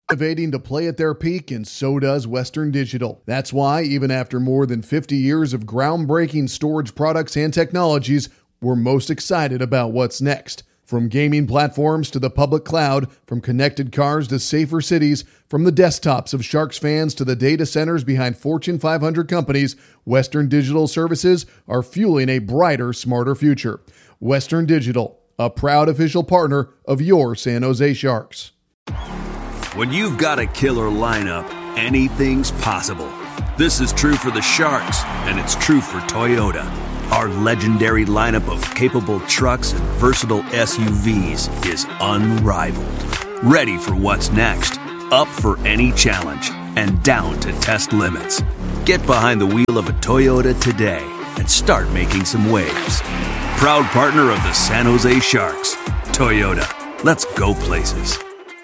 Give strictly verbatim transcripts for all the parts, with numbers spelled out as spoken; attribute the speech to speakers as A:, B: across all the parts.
A: Innovating to play at their peak, and so does Western Digital. That's why, even after more than fifty years of groundbreaking storage products and technologies, we're most excited about what's next. From gaming platforms to the public cloud, from connected cars to safer cities, from the desktops of Sharks fans to the data centers behind Fortune five hundred companies, Western Digital services are fueling a brighter, smarter future. Western Digital, a proud official partner of your San Jose Sharks.
B: When you've got a killer lineup, anything's possible. This is true for the Sharks, and it's true for Toyota. Our legendary lineup of capable trucks and versatile S U Vs is unrivaled. Ready for what's next, up for any challenge, and down to test limits. Get behind the wheel of a Toyota today and start making some waves. Proud partner of the San Jose Sharks, Toyota. Let's go places.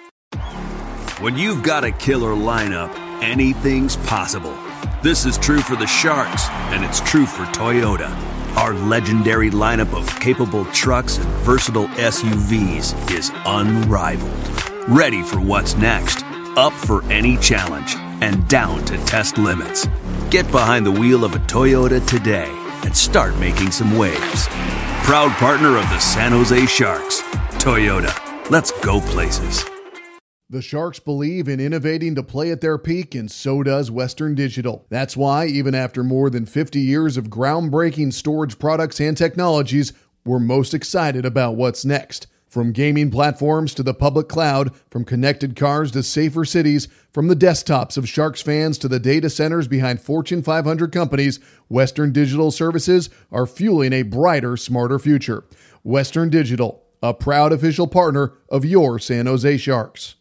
B: When you've got a killer lineup, anything's possible. This is true for the Sharks, and it's true for Toyota. Our legendary lineup of capable trucks and versatile S U Vs is unrivaled. Ready for what's next, up for any challenge, and down to test limits. Get behind the wheel of a Toyota today and start making some waves. Proud partner of the San Jose Sharks, Toyota. Let's go places.
A: The Sharks believe in innovating to play at their peak, and so does Western Digital. That's why, even after more than fifty years of groundbreaking storage products and technologies, we're most excited about what's next. From gaming platforms to the public cloud, from connected cars to safer cities, from the desktops of Sharks fans to the data centers behind Fortune five hundred companies, Western Digital services are fueling a brighter, smarter future. Western Digital, a proud official partner of your San Jose Sharks.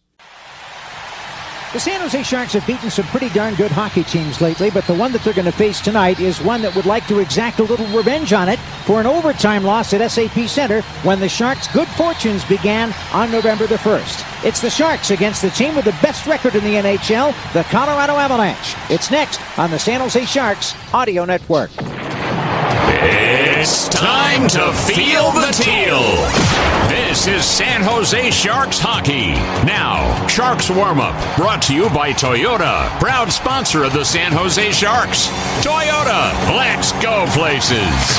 C: The San Jose Sharks have beaten some pretty darn good hockey teams lately, but the one that they're going to face tonight is one that would like to exact a little revenge on it for an overtime loss at S A P Center when the Sharks' good fortunes began on November the first. It's the Sharks against the team with the best record in the N H L, the Colorado Avalanche. It's next on the San Jose Sharks Audio Network.
D: It's time to feel the teal. This is San Jose Sharks hockey. Now, Sharks warm-up brought to you by Toyota, proud sponsor of the San Jose Sharks. Toyota, let's go places.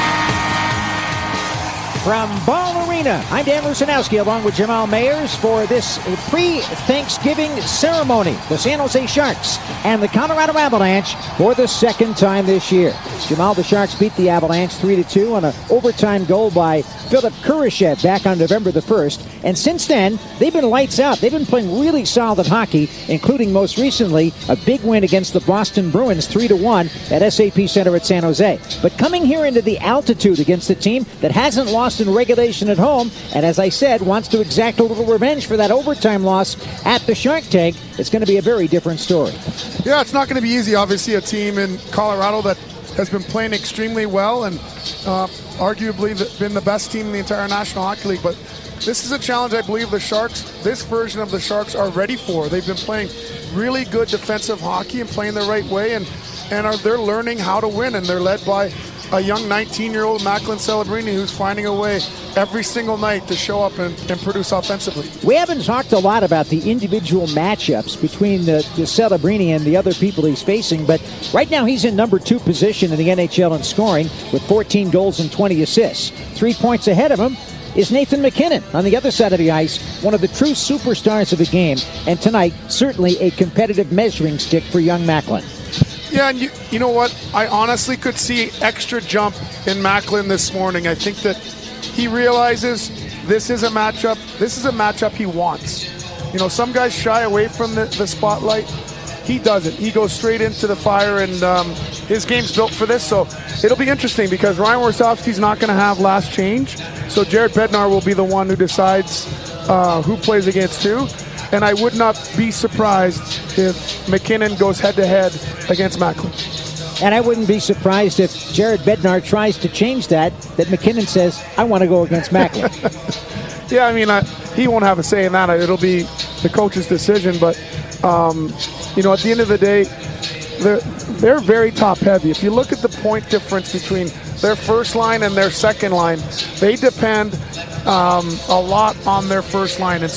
C: From Ball Arena, I'm Dan Lusanowski along with Jamal Mayers for this pre-Thanksgiving ceremony. The San Jose Sharks and the Colorado Avalanche for the second time this year. Jamal, the Sharks beat the Avalanche three to two on an overtime goal by Philip Kurashev back on November the first. And since then, they've been lights out. They've been playing really solid hockey, including most recently a big win against the Boston Bruins three to one at S A P Center at San Jose. But coming here into the altitude against a team that hasn't lost in regulation at home, and as I said, wants to exact a little revenge for that overtime loss at the Shark Tank, it's going to be a very different story.
E: Yeah, it's not going to be easy. Obviously, a team in Colorado that has been playing extremely well and uh, arguably been the best team in the entire National Hockey League. But this is a challenge I believe the Sharks, this version of the Sharks, are ready for. They've been playing really good defensive hockey and playing the right way, and, and are they're learning how to win, and they're led by a young nineteen-year-old Macklin Celebrini who's finding a way every single night to show up and, and produce offensively.
C: We haven't talked a lot about the individual matchups between the, the Celebrini and the other people he's facing, but right now he's in number two position in the N H L in scoring with fourteen goals and twenty assists. Three points ahead of him is Nathan MacKinnon on the other side of the ice, one of the true superstars of the game, and tonight certainly a competitive measuring stick for young Macklin.
E: Yeah, and you, you know what? I honestly could see extra jump in Macklin this morning. I think that he realizes this is a matchup. This is a matchup he wants. You know, some guys shy away from the, the spotlight. He doesn't. He goes straight into the fire, and um, his game's built for this. So it'll be interesting because Ryan Warsofsky's not going to have last change. So Jared Bednar will be the one who decides uh, who plays against who. And I would not be surprised if MacKinnon goes head-to-head against Macklin.
C: And I wouldn't be surprised if Jared Bednar tries to change that, that MacKinnon says, I want to go against Macklin.
E: Yeah, I mean, I, he won't have a say in that. It'll be the coach's decision. But, um, you know, at the end of the day, they're, they're very top-heavy. If you look at the point difference between their first line and their second line, they depend um, a lot on their first line. And so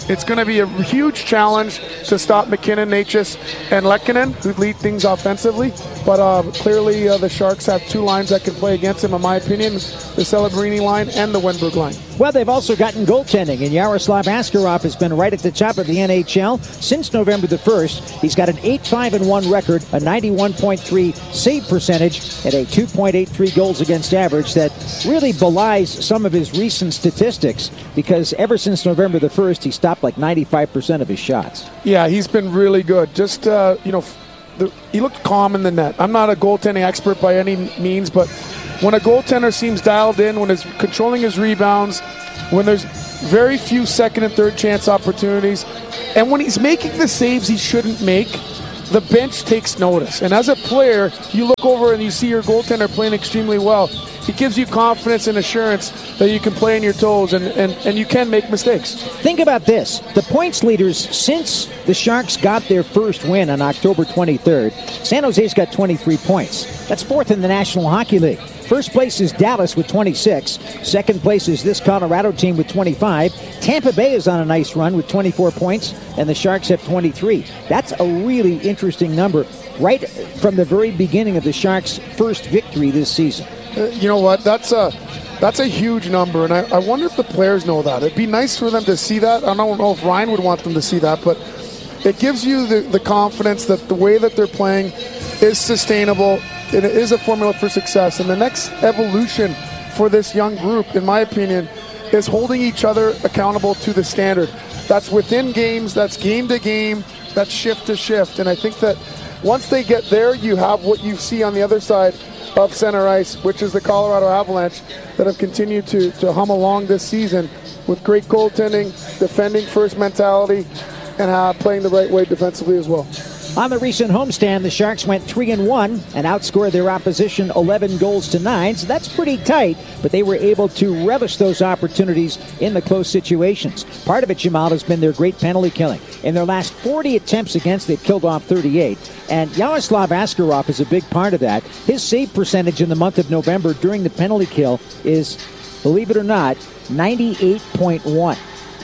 E: It's going to be a huge challenge to stop McKinnon, Necas, and Lehkonen, who lead things offensively. But uh, clearly uh, the Sharks have two lines that can play against him, in my opinion, the Celebrini line and the Wenberg line.
C: Well, they've also gotten goaltending, and Yaroslav Askarov has been right at the top of the N H L since November the first. He's got an eight five one record, a ninety-one point three save percentage, and a two point eight three goals against average that really belies some of his recent statistics, because ever since November the first, he stopped like ninety-five percent of his shots.
E: Yeah, he's been really good. Just, uh, you know, the, he looked calm in the net. I'm not a goaltending expert by any means, but when a goaltender seems dialed in, when he's controlling his rebounds, when there's very few second and third chance opportunities, and when he's making the saves he shouldn't make, the bench takes notice. And as a player, you look over and you see your goaltender playing extremely well. It gives you confidence and assurance that you can play on your toes and, and, and you can make mistakes.
C: Think about this. The points leaders since the Sharks got their first win on October twenty-third, San Jose's got twenty-three points. That's fourth in the National Hockey League. First place is Dallas with twenty-six. Second place is this Colorado team with twenty-five. Tampa Bay is on a nice run with twenty-four points, and the Sharks have twenty-three. That's a really interesting number right from the very beginning of the Sharks' first victory this season.
E: Uh, you know what? That's a that's a huge number, and I, I wonder if the players know that. It'd be nice for them to see that. I don't know if Ryan would want them to see that, but it gives you the, the confidence that the way that they're playing is sustainable. It is a formula for success, and the next evolution for this young group, in my opinion, is holding each other accountable to the standard. That's within games, that's game to game, that's shift to shift, and I think that once they get there, you have what you see on the other side of center ice, which is the Colorado Avalanche that have continued to, to hum along this season with great goaltending, defending first mentality, and uh, playing the right way defensively as well.
C: On the recent homestand, the Sharks went three and one and outscored their opposition eleven goals to nine, so that's pretty tight, but they were able to relish those opportunities in the close situations. Part of it, Jamal, has been their great penalty killing. In their last forty attempts against, they've killed off thirty-eight, and Yaroslav Askarov is a big part of that. His save percentage in the month of November during the penalty kill is, believe it or not, ninety-eight point one.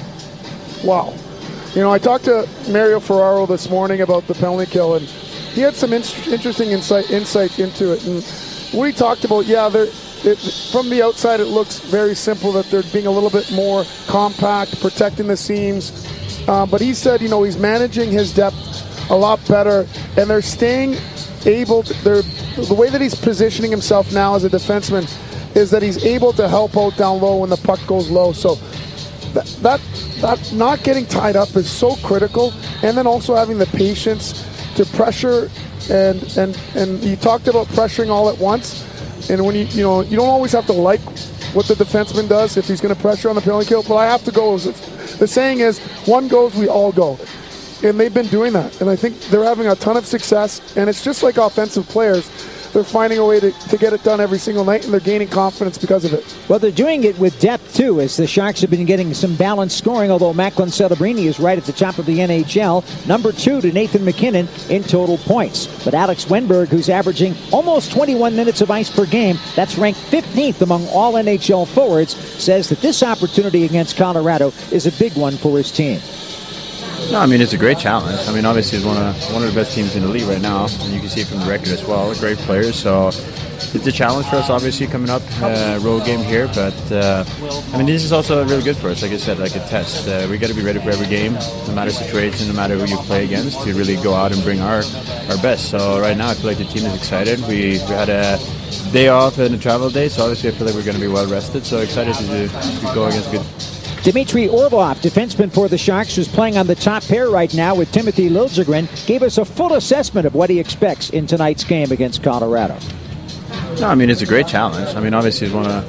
E: Wow. You know, I talked to Mario Ferraro this morning about the penalty kill, and he had some in- interesting insight insight into it. And what he talked about, yeah, it, from the outside it looks very simple that they're being a little bit more compact, protecting the seams. Uh, but he said, you know, he's managing his depth a lot better, and they're staying able to, they're, the way that he's positioning himself now as a defenseman is that he's able to help out down low when the puck goes low. So that, that That not getting tied up is so critical, and then also having the patience to pressure, and and and you talked about pressuring all at once, and when you you know you don't always have to like what the defenseman does if he's going to pressure on the penalty kill, but I have to go. The saying is, one goes, we all go, and they've been doing that, and I think they're having a ton of success, and it's just like offensive players. They're finding a way to, to get it done every single night, and they're gaining confidence because of it.
C: Well, they're doing it with depth, too, as the Sharks have been getting some balanced scoring, although Macklin Celebrini is right at the top of the N H L, number two to Nathan McKinnon in total points. But Alex Wenberg, who's averaging almost twenty-one minutes of ice per game, that's ranked fifteenth among all N H L forwards, says that this opportunity against Colorado is a big one for his team.
F: No, I mean, it's a great challenge. I mean, obviously, it's one of one of the best teams in the league right now, and you can see it from the record as well. Great players, so it's a challenge for us, obviously, coming up. Uh, road game here, but uh, I mean, this is also really good for us. Like I said, like a test. Uh, we got to be ready for every game, no matter situation, no matter who you play against, to really go out and bring our our best. So right now, I feel like the team is excited. We, we had a day off and a travel day, so obviously, I feel like we're going to be well rested. So excited to, do, to go against good.
C: Dmitry Orlov, defenseman for the Sharks, who's playing on the top pair right now with Timothy Liljegren, gave us a full assessment of what he expects in tonight's game against Colorado.
F: No, I mean, it's a great challenge. I mean, obviously, it's one of...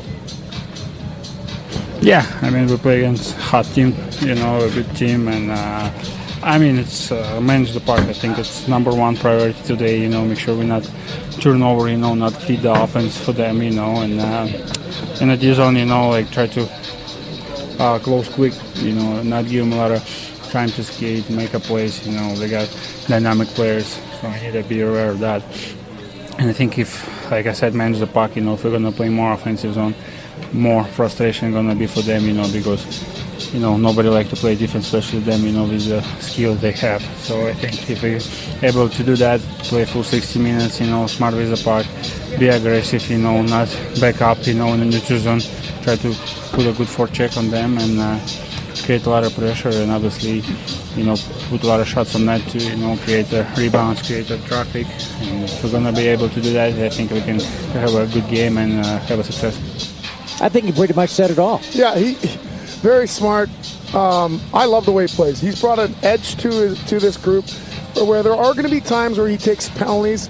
G: Yeah, I mean, we play against a hot team, you know, a good team, and uh, I mean, it's uh, manage the park. I think it's number one priority today, you know, make sure we're not turn over, you know, not feed the offense for them, you know, and uh, in the zone, you know, like try to Uh, close quick, you know, not give them a lot of time to skate, make a plays. You know, they got dynamic players, so I need to be aware of that. And I think if, like I said, manage the puck, you know, if we're going to play more offensive zone, more frustration going to be for them, you know, because you know, nobody like to play defense, especially them, you know, with the skill they have. So I think if we're able to do that, play full sixty minutes, you know, smart with the puck, be aggressive, you know, not back up, you know, in the neutral zone, try to put a good forecheck on them and uh, create a lot of pressure and obviously, you know, put a lot of shots on net to, you know, create a rebounds, create a traffic. And if we're going to be able to do that, I think we can have a good game and uh, have a success.
C: I think he pretty much said it all.
E: Yeah, he very smart. Um, I love the way he plays. He's brought an edge to his, to this group where there are going to be times where he takes penalties,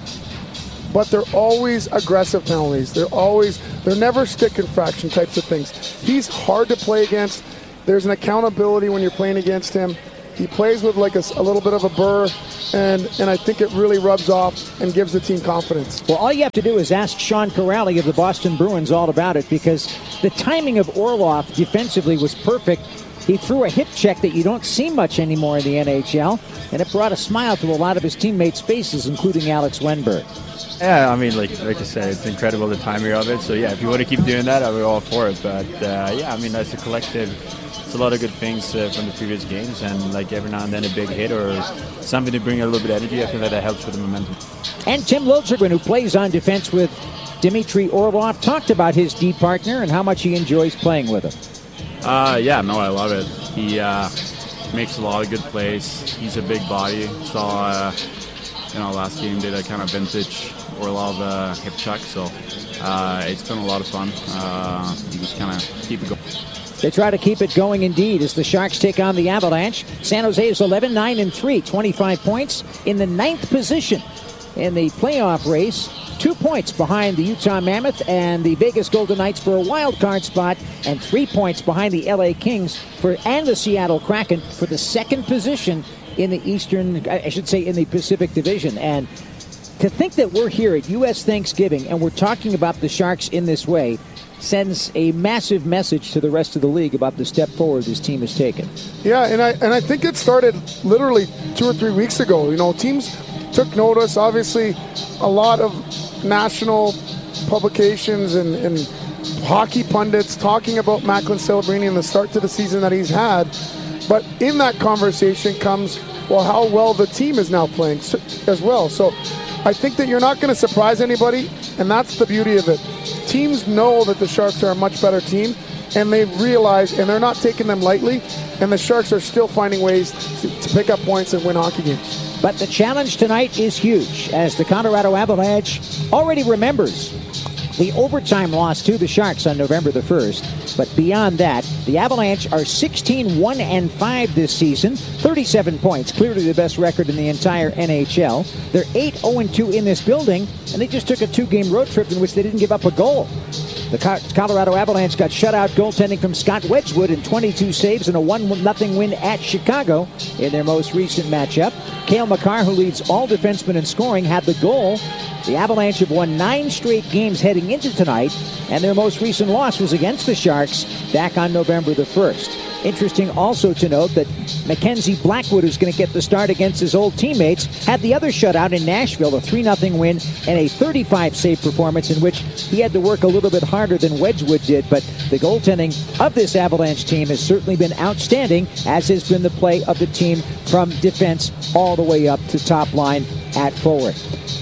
E: but they're always aggressive penalties. They're always, they're never stick infraction types of things. He's hard to play against. There's an accountability when you're playing against him. He plays with like a, a little bit of a burr, and, and I think it really rubs off and gives the team confidence.
C: Well, all you have to do is ask Sean Corrali of the Boston Bruins all about it, because the timing of Orlov defensively was perfect. He threw a hip check that you don't see much anymore in the N H L, and it brought a smile to a lot of his teammates' faces, including Alex Wenberg.
F: Yeah, I mean, like like I said, it's incredible the timing of it. So, yeah, if you want to keep doing that, I'll be all for it. But, uh, yeah, I mean, as a collective, it's a lot of good things uh, from the previous games. And, like, every now and then a big hit or something to bring a little bit of energy. I think that, that helps with the momentum.
C: And Tim Liljegren, who plays on defense with Dmitry Orlov, talked about his D partner and how much he enjoys playing with him.
F: Uh, yeah, no, I love it. He uh, makes a lot of good plays. He's a big body. Saw, uh, you know, last game did a kind of vintage Orlov uh, hip check, so uh, it's been a lot of fun. Uh, you just kind of keep it going.
C: They try to keep it going indeed as the Sharks take on the Avalanche. San Jose is eleven nine and three, twenty-five points in the ninth position in the playoff race. Two points behind the Utah Mammoth and the Vegas Golden Knights for a wild card spot, and three points behind the L A Kings for and the Seattle Kraken for the second position in the Eastern, I should say, in the Pacific Division. And to think that we're here at U S Thanksgiving and we're talking about the Sharks in this way sends a massive message to the rest of the league about the step forward this team has taken.
E: Yeah, and I and I think it started literally two or three weeks ago. You know, teams took notice. Obviously, a lot of national publications and, and hockey pundits talking about Macklin Celebrini and the start to the season that he's had. But in that conversation comes, well, how well the team is now playing as well. So I think that you're not going to surprise anybody, and that's the beauty of it. Teams know that the Sharks are a much better team, and they realize, and they're not taking them lightly, and the Sharks are still finding ways to, to pick up points and win hockey games.
C: But the challenge tonight is huge, as the Colorado Avalanche already remembers the overtime loss to the Sharks on November the first. But beyond that, the Avalanche are sixteen one and five this season, thirty-seven points, clearly the best record in the entire N H L. They're eight oh and two in this building, and they just took a two-game road trip in which they didn't give up a goal. The Colorado Avalanche got shutout goaltending from Scott Wedgwood and twenty-two saves in a one nothing win at Chicago in their most recent matchup. Cale Makar, who leads all defensemen in scoring, had the goal. The Avalanche have won nine straight games heading into tonight, and their most recent loss was against the Sharks back on November the first. Interesting also to note that Mackenzie Blackwood, who's going to get the start against his old teammates, had the other shutout in Nashville, a three nothing win and a thirty-five save performance in which he had to work a little bit harder than Wedgwood did. But the goaltending of this Avalanche team has certainly been outstanding, as has been the play of the team from defense all the way up to top line at forward.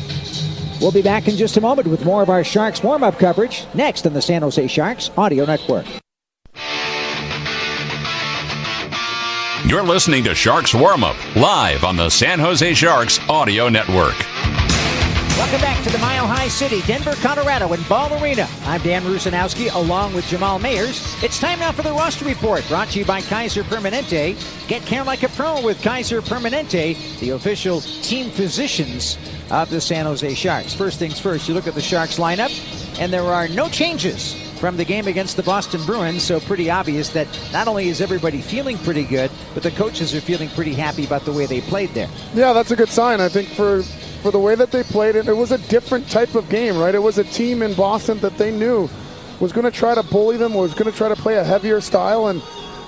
C: We'll be back in just a moment with more of our Sharks warm-up coverage next on the San Jose Sharks Audio Network.
D: You're listening to Sharks Warm-Up, live on the San Jose Sharks Audio Network.
C: Welcome back to the Mile High City, Denver, Colorado, in Ball Arena. I'm Dan Rusanowski, along with Jamal Mayers. It's time now for the roster report, brought to you by Kaiser Permanente. Get care like a pro with Kaiser Permanente, the official team physicians of the San Jose Sharks. First things first, you look at the Sharks lineup, and there are no changes from the game against the Boston Bruins, so pretty obvious that not only is everybody feeling pretty good, but the coaches are feeling pretty happy about the way they played there.
E: Yeah, that's a good sign. I think for for the way that they played it, it was a different type of game, right? It was a team in Boston that they knew was going to try to bully them, was going to try to play a heavier style, and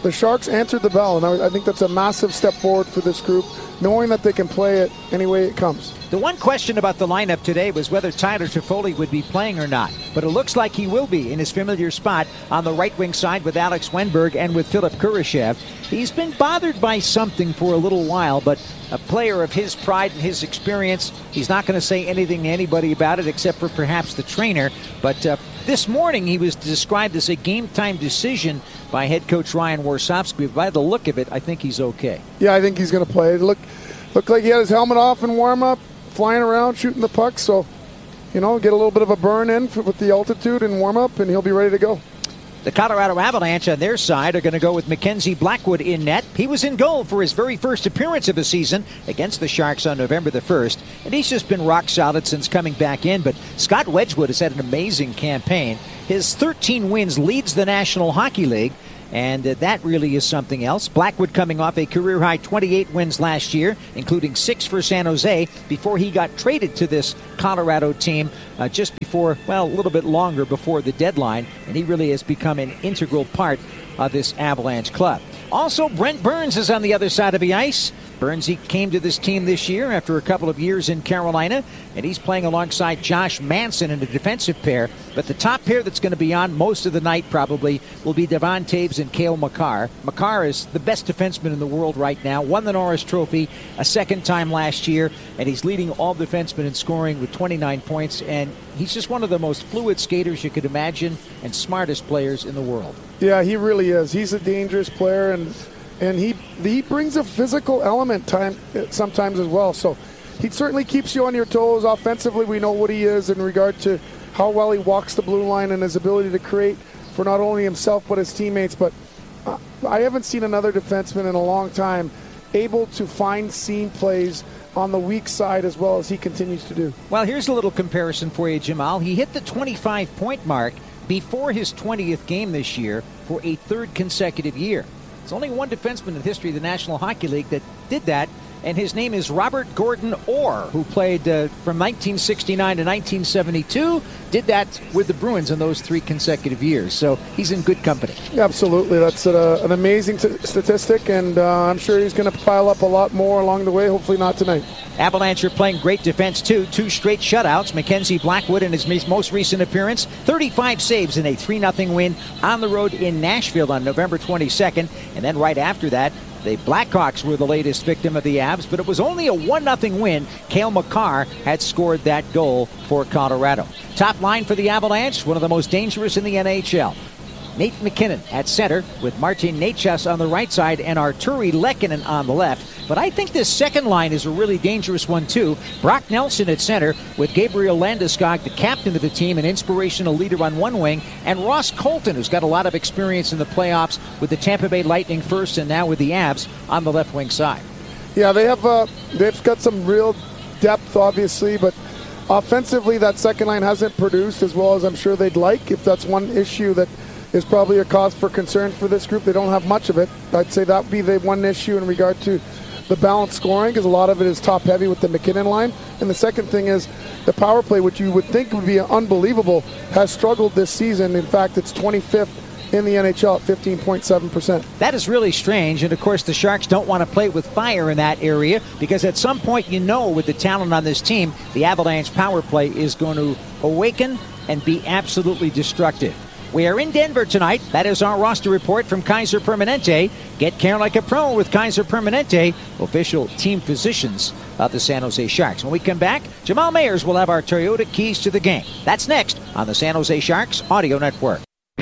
E: the Sharks answered the bell, and I, I think that's a massive step forward for this group, knowing that they can play it any way it comes.
C: The one question about the lineup today was whether Tyler Toffoli would be playing or not, but it looks like he will be in his familiar spot on the right wing side with Alex Wenberg and with Philip Kurashev. He's been bothered by something for a little while, but a player of his pride and his experience, he's not going to say anything to anybody about it except for perhaps the trainer. But uh, this morning he was described as a game-time decision by head coach Ryan Warsofsky. By the look of it, I think he's okay.
E: Yeah, I think he's going to play. It looked, looked like he had his helmet off in warm-up, flying around, shooting the puck. So, you know, get a little bit of a burn in for, with the altitude and warm-up, and he'll be ready to go.
C: The Colorado Avalanche on their side are going to go with Mackenzie Blackwood in net. He was in goal for his very first appearance of the season against the Sharks on November the first, and he's just been rock solid since coming back in. But Scott Wedgwood has had an amazing campaign. His thirteen wins leads the National Hockey League, and uh, that really is something else. Blackwood coming off a career-high twenty-eight wins last year, including six for San Jose, before he got traded to this Colorado team uh, just before, well, a little bit longer before the deadline, and he really has become an integral part of this Avalanche club. Also, Brent Burns is on the other side of the ice. Burns, he came to this team this year after a couple of years in Carolina, and he's playing alongside Josh Manson in a defensive pair. But the top pair that's going to be on most of the night probably will be Devon Toews and Cale Makar. Makar is the best defenseman in the world right now, won the Norris Trophy a second time last year, and he's leading all defensemen in scoring with twenty-nine points, and he's just one of the most fluid skaters you could imagine and smartest players in the world.
E: Yeah, he really is. He's a dangerous player, and and he he brings a physical element time sometimes as well. So he certainly keeps you on your toes. Offensively, we know what he is in regard to how well he walks the blue line and his ability to create for not only himself but his teammates. But uh, I haven't seen another defenseman in a long time able to find seam plays on the weak side as well as he continues to do.
C: Well, here's a little comparison for you, Jamal. He hit the twenty-five point mark before his twentieth game this year for a third consecutive year. There's only one defenseman in the history of the National Hockey League that did that, and his name is Robert Gordon Orr, who played uh, from nineteen sixty-nine to nineteen seventy-two, did that with the Bruins in those three consecutive years. So he's in good company.
E: Absolutely. That's a, an amazing t- statistic, and uh, I'm sure he's going to pile up a lot more along the way, hopefully not tonight.
C: Avalanche are playing great defense, too. Two straight shutouts. Mackenzie Blackwood in his most recent appearance, thirty-five saves in a three nothing win on the road in Nashville on November twenty-second. And then right after that, the Blackhawks were the latest victim of the Avs, but it was only a one nothing win. Cale Makar had scored that goal for Colorado. Top line for the Avalanche, one of the most dangerous in the N H L. Nate McKinnon at center with Martin Necas on the right side and Arturi Lehkonen on the left. But I think this second line is a really dangerous one, too. Brock Nelson at center with Gabriel Landeskog, the captain of the team, an inspirational leader on one wing, and Ross Colton, who's got a lot of experience in the playoffs with the Tampa Bay Lightning first and now with the Avs on the left wing side.
E: Yeah, they have uh, they've got some real depth, obviously, but offensively that second line hasn't produced as well as I'm sure they'd like. If that's one issue that is probably a cause for concern for this group, they don't have much of it. I'd say that would be the one issue in regard to the balanced scoring, because a lot of it is top heavy with the McKinnon line. And the second thing is the power play, which you would think would be unbelievable, has struggled this season. In fact, it's twenty-fifth in the N H L at fifteen point seven percent.
C: That is really strange, and of course the Sharks don't want to play with fire in that area, because at some point, you know, with the talent on this team, the Avalanche power play is going to awaken and be absolutely destructive. We are in Denver tonight. That is our roster report from Kaiser Permanente. Get care like a pro with Kaiser Permanente, official team physicians of the San Jose Sharks. When we come back, Jamal Mayers will have our Toyota keys to the game. That's next on the San Jose Sharks Audio Network.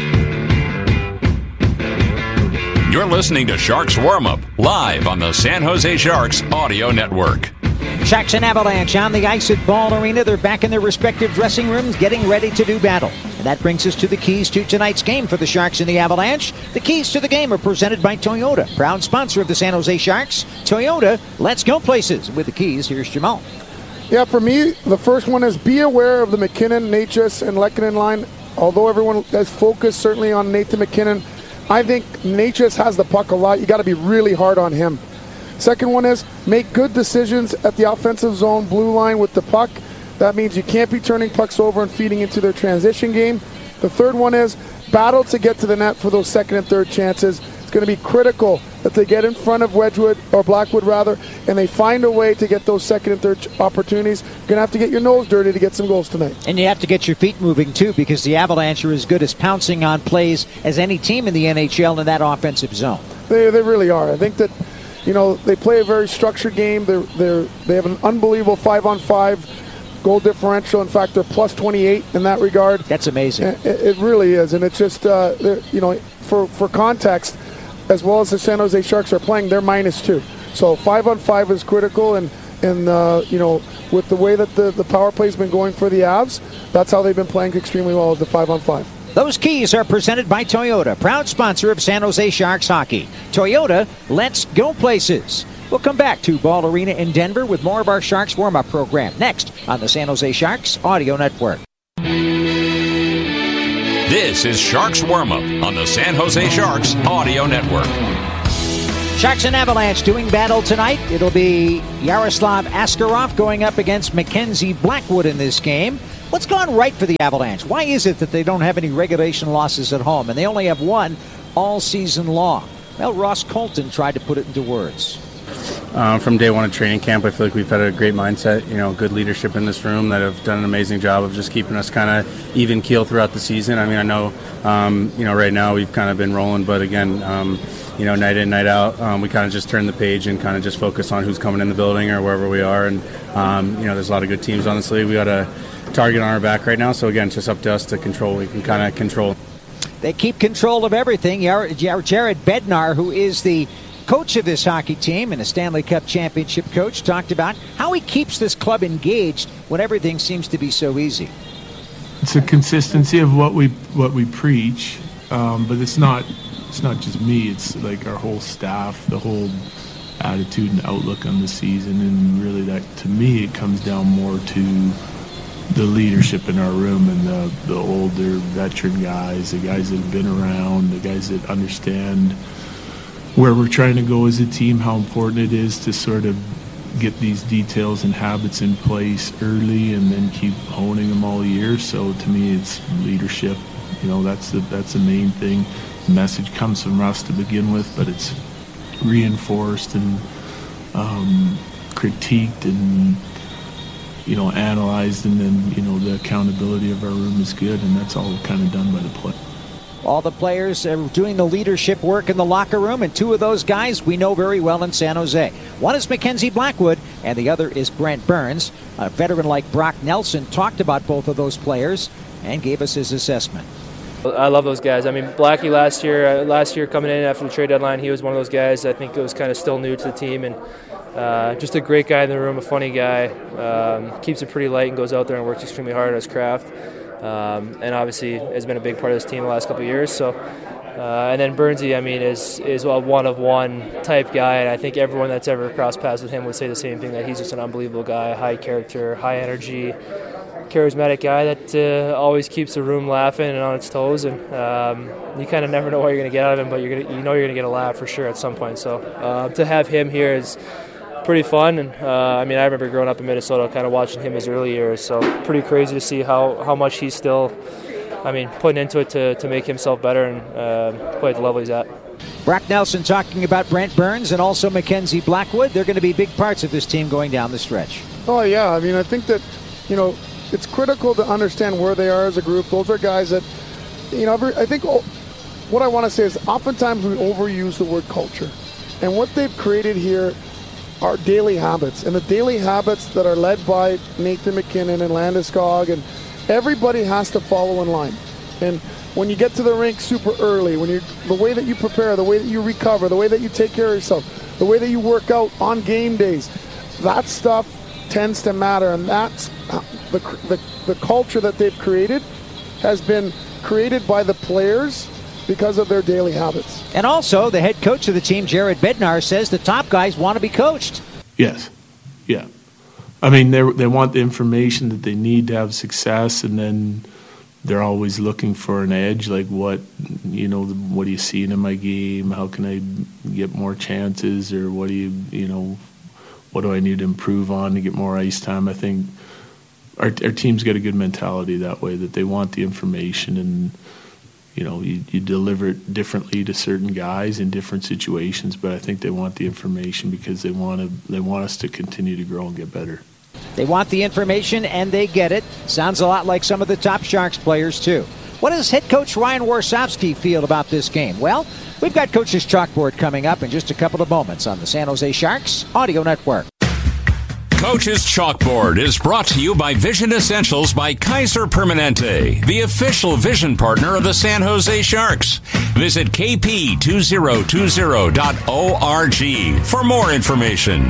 D: You're listening to Sharks Warm Up live on the San Jose Sharks Audio Network.
C: Sharks and Avalanche on the ice at Ball Arena. They're back in their respective dressing rooms getting ready to do battle. And that brings us to the keys to tonight's game for the Sharks and the Avalanche. The keys to the game are presented by Toyota, proud sponsor of the San Jose Sharks. Toyota, let's go places. With the keys, here's Jamal.
E: Yeah, for me, the first one is be aware of the McKinnon, Necas, and Lehkonen line. Although everyone is focused certainly on Nathan McKinnon, I think Necas has the puck a lot. You got to be really hard on him. Second one is make good decisions at the offensive zone blue line with the puck. That means you can't be turning pucks over and feeding into their transition game. The third one is battle to get to the net for those second and third chances. It's going to be critical that they get in front of Wedgwood, or Blackwood rather, and they find a way to get those second and third ch- opportunities. You're going to have to get your nose dirty to get some goals tonight.
C: And you have to get your feet moving, too, because the Avalanche are as good as pouncing on plays as any team in the N H L in that offensive zone.
E: They, they really are. I think that, you know, they play a very structured game. They're, they're, they have an unbelievable five-on-five goal differential. In fact, they're plus twenty-eight in that regard.
C: That's amazing.
E: It, it really is. And it's just, uh, you know, for, for context, as well as the San Jose Sharks are playing, they're minus two. So five-on-five is critical. And, and uh, you know, with the way that the, the power play has been going for the Avs, that's how they've been playing extremely well, as the five-on-five.
C: Those keys are presented by Toyota, proud sponsor of San Jose Sharks hockey. Toyota, let's go places. We'll come back to Ball Arena in Denver with more of our Sharks warm-up program next on the San Jose Sharks Audio Network.
D: This is Sharks Warm-Up on the San Jose Sharks Audio Network.
C: Sharks and Avalanche doing battle tonight. It'll be Yaroslav Askarov going up against Mackenzie Blackwood in this game. What's gone right for the Avalanche? Why is it that they don't have any regulation losses at home, and they only have one all season long? Well, Ross Colton tried to put it into words.
H: Um, from day one of training camp, I feel like we've had a great mindset, you know, good leadership in this room that have done an amazing job of just keeping us kind of even keel throughout the season. I mean, I know, um, you know, right now we've kind of been rolling, but again, um, you know, night in, night out, um, we kind of just turn the page and kind of just focus on who's coming in the building or wherever we are. And, um, you know, there's a lot of good teams on this league. We got a target on our back right now, so again, it's just up to us to control. We can kind of control.
C: They keep control of everything. Jared Bednar, who is the coach of this hockey team and a Stanley Cup championship coach, talked about how he keeps this club engaged when everything seems to be so easy.
I: It's a consistency of what we what we preach, um, but it's not it's not just me. It's like our whole staff, the whole attitude and outlook on the season, and really that, to me, it comes down more to the leadership in our room and the, the older veteran guys, the guys that have been around, the guys that understand where we're trying to go as a team, how important it is to sort of get these details and habits in place early and then keep honing them all year. So to me, it's leadership. You know, that's the that's the main thing. The message comes from us to begin with, but it's reinforced and um, critiqued and, you know, analyzed, and then, you know, the accountability of our room is good, and that's all kind of done by the play.
C: All the players are doing the leadership work in the locker room, and two of those guys we know very well in San Jose. One is Mackenzie Blackwood, and the other is Brent Burns. A veteran like Brock Nelson talked about both of those players and gave us his assessment.
J: I love those guys. I mean, Blackie last year, uh, last year coming in after the trade deadline, he was one of those guys I think was kind of still new to the team, and uh, just a great guy in the room, a funny guy, um, keeps it pretty light and goes out there and works extremely hard at his craft. Um, and obviously has been a big part of this team the last couple of years. So, uh, and then Burnsy, I mean, is is a one-of-one type guy, and I think everyone that's ever crossed paths with him would say the same thing, that he's just an unbelievable guy, high character, high energy, charismatic guy that uh, always keeps the room laughing and on its toes. And um, you kind of never know what you're going to get out of him, but you're gonna, you know you're going to get a laugh for sure at some point. So uh, to have him here is pretty fun, and uh, I mean, I remember growing up in Minnesota, kind of watching him his early years. So pretty crazy to see how, how much he's still, I mean, putting into it to, to make himself better and uh, play at the level he's at.
C: Brock Nelson talking about Brent Burns and also Mackenzie Blackwood. They're going to be big parts of this team going down the stretch.
E: Oh yeah, I mean, I think that, you know, it's critical to understand where they are as a group. Those are guys that, you know, I think what I want to say is oftentimes we overuse the word culture, and what they've created here are daily habits, and the daily habits that are led by Nathan McKinnon and Landeskog, and everybody has to follow in line. And when you get to the rink super early, when you the way that you prepare, the way that you recover, the way that you take care of yourself, the way that you work out on game days, that stuff tends to matter, and that's the the, the culture that they've created has been created by the players because of their daily habits.
C: And also, the head coach of the team, Jared Bednar, says the top guys want to be coached.
I: Yes. Yeah. I mean, they they want the information that they need to have success, and then they're always looking for an edge, like what, you know, what are you seeing in my game? How can I get more chances? Or what do you, you know, what do I need to improve on to get more ice time? I think our, our team's got a good mentality that way, that they want the information, and you know, you, you deliver it differently to certain guys in different situations, but I think they want the information because they want to, they want us to continue to grow and get better.
C: They want the information, and they get it. Sounds a lot like some of the top Sharks players, too. What does head coach Ryan Warsofsky feel about this game? Well, we've got Coach's Chalkboard coming up in just a couple of moments on the San Jose Sharks Audio Network.
D: Coach's Chalkboard is brought to you by Vision Essentials by Kaiser Permanente, the official vision partner of the San Jose Sharks. Visit k p two thousand twenty dot org for more information.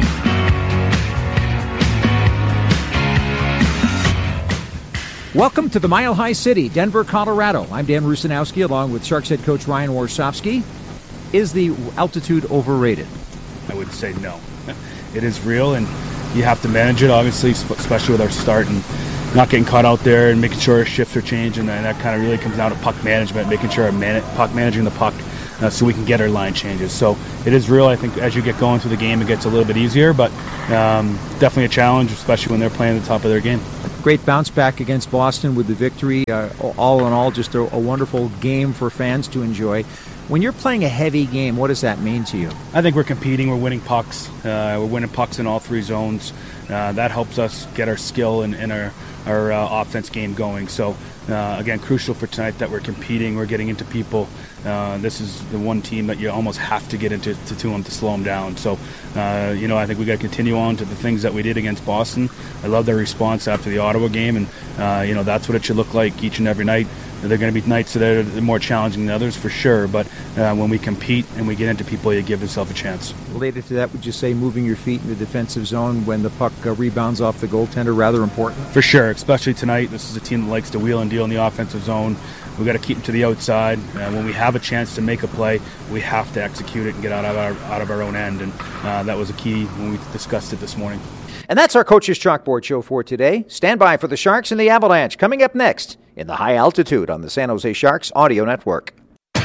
C: Welcome to the Mile High City, Denver, Colorado. I'm Dan Rusanowski, along with Sharks head coach Ryan Warsofsky. Is the altitude overrated?
K: I would say no. It is real, and you have to manage it, obviously, especially with our start and not getting caught out there and making sure our shifts are changing. And that kind of really comes down to puck management, making sure our man- puck managing the puck uh, so we can get our line changes. So it is real. I think as you get going through the game, it gets a little bit easier, but um, definitely a challenge, especially when they're playing at the top of their game.
C: Great bounce back against Boston with the victory. Uh, all in all, just a, a wonderful game for fans to enjoy. When you're playing a heavy game, what does that mean to you?
K: I think we're competing. We're winning pucks. Uh, we're winning pucks in all three zones. Uh, that helps us get our skill and, and our, our uh, offense game going. So, uh, again, crucial for tonight that we're competing. We're getting into people. Uh, this is the one team that you almost have to get into to, to them to slow them down. So, uh, you know, I think we got to continue on to the things that we did against Boston. I love their response after the Ottawa game, and, uh, you know, that's what it should look like each and every night. They're going to be nights that are more challenging than others, for sure. But uh, when we compete and we get into people, you give yourself a chance.
C: Related to that, would you say moving your feet in the defensive zone when the puck uh, rebounds off the goaltender rather important?
K: For sure, especially tonight. This is a team that likes to wheel and deal in the offensive zone. We've got to keep them to the outside. Uh, when we have a chance to make a play, we have to execute it and get out of our, out of our own end. And uh, that was a key when we discussed it this morning.
C: And that's our Coach's Chalkboard show for today. Stand by for the Sharks and the Avalanche coming up next in the high altitude on the San Jose Sharks Audio Network.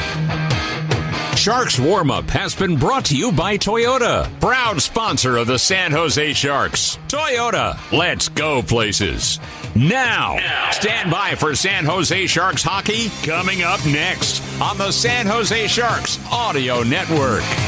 D: Sharks Warm-Up has been brought to you by Toyota, proud sponsor of the San Jose Sharks. Toyota, let's go places. Now, now, stand by for San Jose Sharks hockey coming up next on the San Jose Sharks Audio Network.